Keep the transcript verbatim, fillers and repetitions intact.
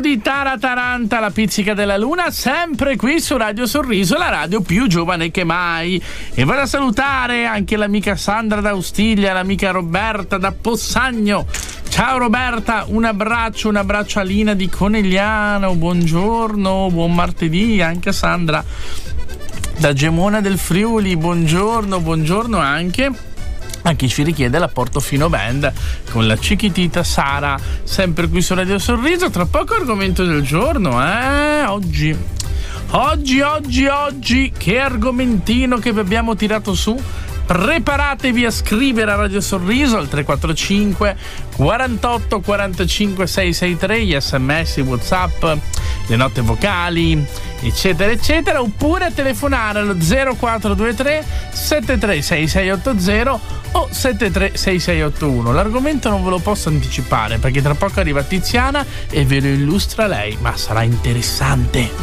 di Tara Taranta, la pizzica della luna, sempre qui su Radio Sorriso, la radio più giovane che mai. E vado a salutare anche l'amica Sandra da Ostiglia, l'amica Roberta da Possagno. Ciao Roberta, un abbraccio, un abbraccio a Lina di Conegliano, buongiorno, buon martedì anche a Sandra da Gemona del Friuli, buongiorno, buongiorno anche a chi ci richiede la Portofino Band con la Chiquitita Sara, sempre qui su Radio Sorriso. Tra poco argomento del giorno, eh? Oggi, oggi, oggi, oggi, che argomentino che vi abbiamo tirato su. Preparatevi a scrivere a Radio Sorriso al tre quattro cinque quarantotto quarantacinque seicentosessantatré, gli sms, WhatsApp, le note vocali, eccetera eccetera, oppure a telefonare allo zero quattro due tre sette tre sei sei otto zero o sette tre sei sei otto uno. L'argomento non ve lo posso anticipare perché tra poco arriva Tiziana e ve lo illustra lei, ma sarà interessante.